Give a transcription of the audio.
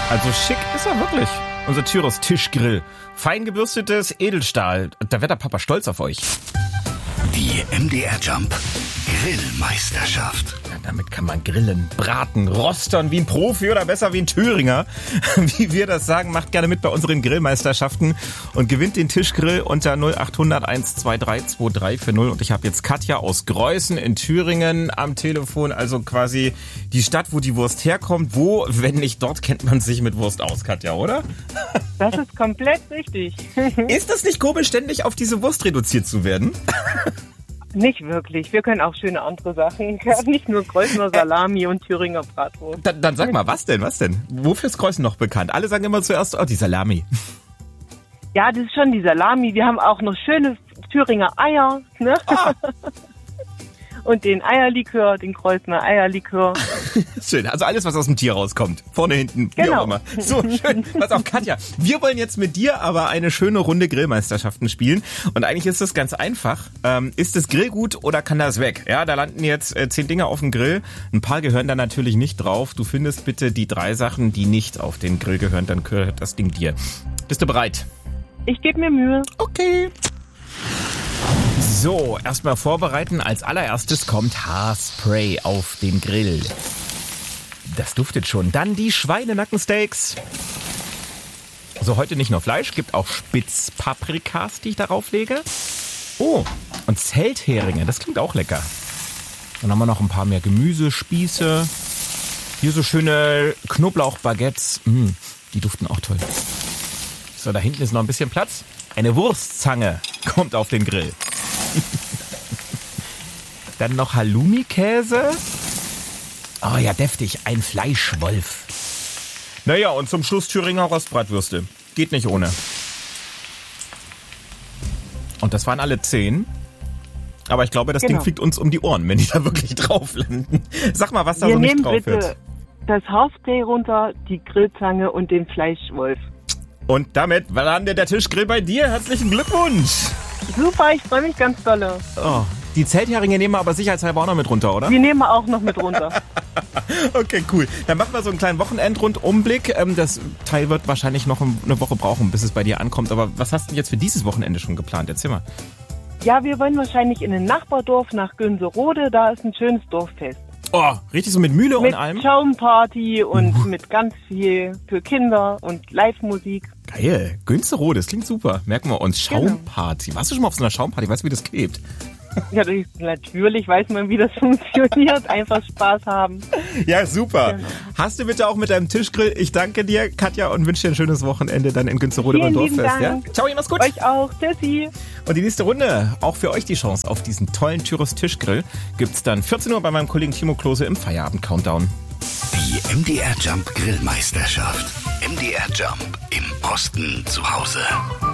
Also schick ist er wirklich. Unser Tyros Tischgrill. Fein gebürstetes Edelstahl. Da wird der Papa stolz auf euch. Die MDR Jump Grillmeisterschaft. Ja, damit kann man grillen, braten, rostern wie ein Profi oder besser wie ein Thüringer. Wie wir das sagen, macht gerne mit bei unseren Grillmeisterschaften und gewinnt den Tischgrill unter 0800 123 2340. Und ich habe jetzt Katja aus Greußen in Thüringen am Telefon, also quasi die Stadt, wo die Wurst herkommt. Wo, wenn nicht dort, kennt man sich mit Wurst aus, Katja, oder? Das ist komplett richtig. Ist das nicht komisch, ständig auf diese Wurst reduziert zu werden? Nicht wirklich. Wir können auch schöne andere Sachen. Nicht nur Greußener Salami und Thüringer Bratwurst. Dann sag mal, was denn? Wofür ist Greußen noch bekannt? Alle sagen immer zuerst, die Salami. Ja, das ist schon die Salami. Wir haben auch noch schöne Thüringer Eier. Ne? Ah. Und den Eierlikör, den Greußener Eierlikör. Schön, also alles, was aus dem Tier rauskommt. Vorne, hinten, wie Genau. auch immer. So, schön. Pass auf, Katja. Wir wollen jetzt mit dir aber eine schöne Runde Grillmeisterschaften spielen. Und eigentlich ist das ganz einfach. Ist das Grill gut oder kann das weg? Ja, da landen jetzt 10 Dinge auf dem Grill. Ein paar gehören da natürlich nicht drauf. Du findest bitte die 3 Sachen, die nicht auf den Grill gehören. Dann gehört das Ding dir. Bist du bereit? Ich gebe mir Mühe. Okay. So, erstmal vorbereiten. Als allererstes kommt Haarspray auf den Grill. Das duftet schon. Dann die Schweinenackensteaks. So, heute nicht nur Fleisch, gibt auch Spitzpaprikas, die ich darauf lege. Oh, und Zeltheringe, das klingt auch lecker. Dann haben wir noch ein paar mehr Gemüsespieße. Hier so schöne Knoblauchbaguettes. Die duften auch toll. So, da hinten ist noch ein bisschen Platz. Eine Wurstzange kommt auf den Grill. Dann noch Halloumi-Käse. Oh ja, deftig. Ein Fleischwolf. Naja, und zum Schluss Thüringer Rostbratwürste. Geht nicht ohne. Und das waren alle 10. Aber ich glaube, das Ding fliegt uns um die Ohren, wenn die da wirklich drauf landen. Sag mal, was da so nicht drauf wird. Wir nehmen bitte das Haarspray runter, die Grillzange und den Fleischwolf. Und damit landet der Tischgrill bei dir. Herzlichen Glückwunsch. Super, ich freue mich ganz dolle. Oh, die Zeltheringe nehmen wir aber sicherheitshalber auch noch mit runter, oder? Die nehmen wir auch noch mit runter. Okay, cool. Dann machen wir so einen kleinen Wochenendrundumblick. Das Teil wird wahrscheinlich noch eine Woche brauchen, bis es bei dir ankommt. Aber was hast du denn jetzt für dieses Wochenende schon geplant? Erzähl mal. Ja, wir wollen wahrscheinlich in ein Nachbardorf nach Günserode. Da ist ein schönes Dorffest. Oh, richtig so mit Mühle und allem? Mit Schaumparty und mit ganz viel für Kinder und Live-Musik. Geil. Günzerode, das klingt super. Merken wir uns. Schaumparty. Warst du schon mal auf so einer Schaumparty? Weißt du, wie das klebt? Ja, natürlich weiß man, wie das funktioniert. Einfach Spaß haben. Ja, super. Genau. Hast du bitte auch mit deinem Tischgrill. Ich danke dir, Katja, und wünsche dir ein schönes Wochenende dann in Günzerode beim Dorffest. Ja? Ciao, mach's gut. Euch auch. Tschüssi. Und die nächste Runde, auch für euch die Chance auf diesen tollen Tyros Tischgrill, gibt's dann 14 Uhr bei meinem Kollegen Timo Klose im Feierabend-Countdown. Die MDR Jump Grillmeisterschaft. MDR Jump im Osten zu Hause.